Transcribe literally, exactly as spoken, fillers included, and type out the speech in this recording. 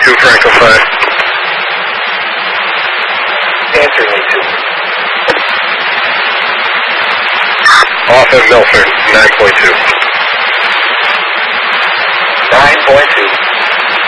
two Franklin five. Answering A two. Off at Milford, nine point two. nine point two.